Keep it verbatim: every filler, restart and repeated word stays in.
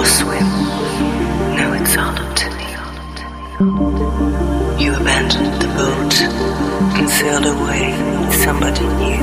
swim. Now it's all up to me. You abandoned the boat and sailed away with somebody new.